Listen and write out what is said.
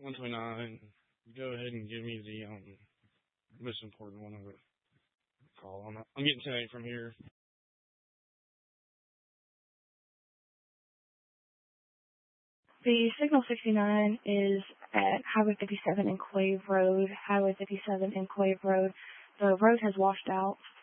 129. Go ahead and give me the most important one of the call. I'm getting 10-8 from here. The signal 69 is at Highway 57 Enclave Road. Highway 57 Enclave Road. The road has washed out